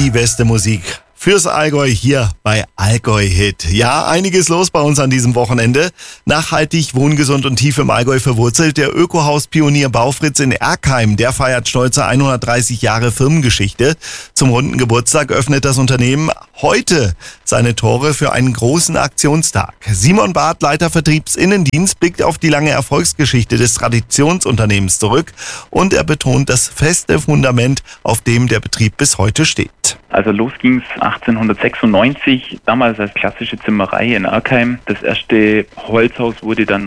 die beste Musik fürs Allgäu hier bei Allgäu Hit. Ja, einiges los bei uns an diesem Wochenende. Nachhaltig, wohngesund und tief im Allgäu verwurzelt. Der Ökohaus-Pionier Baufritz in Erkheim, der feiert stolze 130 Jahre Firmengeschichte. Zum runden Geburtstag öffnet das Unternehmen heute seine Tore für einen großen Aktionstag. Simon Barth, Leiter Vertriebsinnendienst, blickt auf die lange Erfolgsgeschichte des Traditionsunternehmens zurück und er betont das feste Fundament, auf dem der Betrieb bis heute steht. Also los ging's 1896, damals als klassische Zimmerei in Erkheim. Das erste Holzhaus wurde dann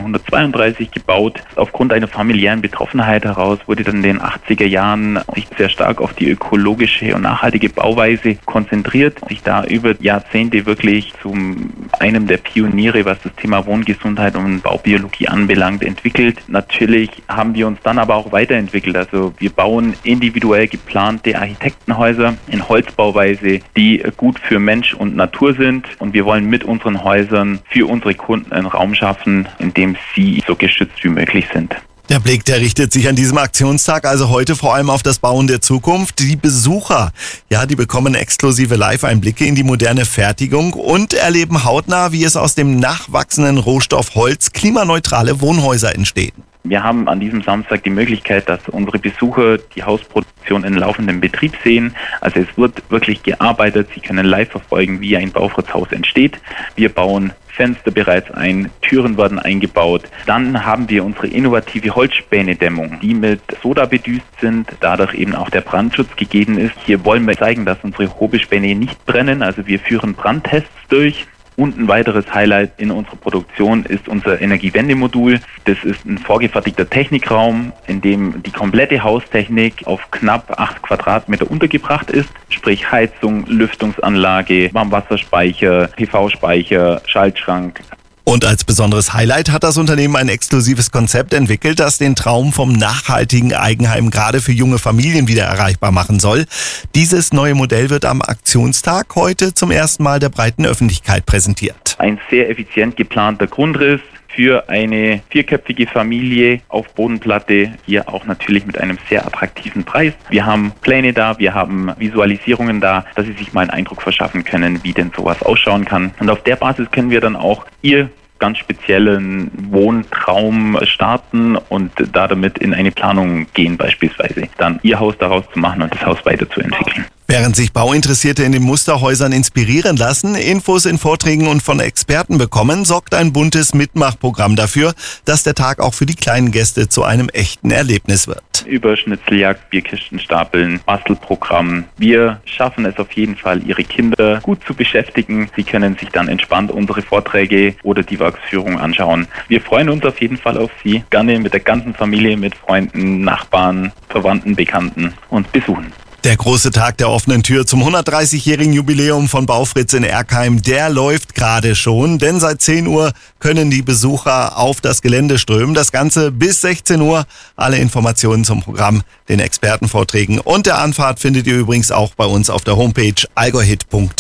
1932 gebaut. Aufgrund einer familiären Betroffenheit heraus wurde dann in den 80er Jahren sich sehr stark auf die ökologische und nachhaltige Bauweise konzentriert, sich da über Jahrzehnte wirklich zu einem der Pioniere, was das Thema Wohngesundheit und Baubiologie anbelangt, entwickelt. Natürlich haben wir uns dann aber auch weiterentwickelt. Also wir bauen individuell geplante Architektenhäuser in Holzbauweise, die gut für Mensch und Natur sind. Und wir wollen mit unseren Häusern für unsere Kunden einen Raum schaffen, in dem sie so geschützt wie möglich sind. Der Blick, der richtet sich an diesem Aktionstag, also heute vor allem auf das Bauen der Zukunft. Die Besucher, die bekommen exklusive Live-Einblicke in die moderne Fertigung und erleben hautnah, wie es aus dem nachwachsenden Rohstoff Holz klimaneutrale Wohnhäuser entstehen. Wir haben an diesem Samstag die Möglichkeit, dass unsere Besucher die Hausproduktion in laufendem Betrieb sehen. Also es wird wirklich gearbeitet. Sie können live verfolgen, wie ein Baufritz-Haus entsteht. Wir bauen Fenster bereits ein, Türen werden eingebaut. Dann haben wir unsere innovative Holzspänedämmung, die mit Soda bedüst sind, dadurch eben auch der Brandschutz gegeben ist. Hier wollen wir zeigen, dass unsere Hobelspäne nicht brennen. Also wir führen Brandtests durch. Und ein weiteres Highlight in unserer Produktion ist unser Energiewendemodul. Das ist ein vorgefertigter Technikraum, in dem die komplette Haustechnik auf knapp 8 Quadratmeter untergebracht ist. Sprich Heizung, Lüftungsanlage, Warmwasserspeicher, PV-Speicher, Schaltschrank. Und als besonderes Highlight hat das Unternehmen ein exklusives Konzept entwickelt, das den Traum vom nachhaltigen Eigenheim gerade für junge Familien wieder erreichbar machen soll. Dieses neue Modell wird am Aktionstag heute zum ersten Mal der breiten Öffentlichkeit präsentiert. Ein sehr effizient geplanter Grundriss für eine 4köpfige Familie auf Bodenplatte, hier auch natürlich mit einem sehr attraktiven Preis. Wir haben Pläne da, wir haben Visualisierungen da, dass Sie sich mal einen Eindruck verschaffen können, wie denn sowas ausschauen kann. Und auf der Basis können wir dann auch Ihr ganz speziellen Wohntraum starten und damit in eine Planung gehen, beispielsweise dann Ihr Haus daraus zu machen und das Haus weiterzuentwickeln. Während sich Bauinteressierte in den Musterhäusern inspirieren lassen, Infos in Vorträgen und von Experten bekommen, sorgt ein buntes Mitmachprogramm dafür, dass der Tag auch für die kleinen Gäste zu einem echten Erlebnis wird. Über Schnitzeljagd, Bierkisten stapeln, Bastelprogramm. Wir schaffen es auf jeden Fall, Ihre Kinder gut zu beschäftigen. Sie können sich dann entspannt unsere Vorträge oder die Werksführung anschauen. Wir freuen uns auf jeden Fall auf Sie. Gerne mit der ganzen Familie, mit Freunden, Nachbarn, Verwandten, Bekannten uns besuchen. Der große Tag der offenen Tür zum 130-jährigen Jubiläum von Baufritz in Erkheim, der läuft gerade schon, denn seit 10 Uhr können die Besucher auf das Gelände strömen. Das Ganze bis 16 Uhr. Alle Informationen zum Programm, den Expertenvorträgen und der Anfahrt findet ihr übrigens auch bei uns auf der Homepage allgäuhit.de.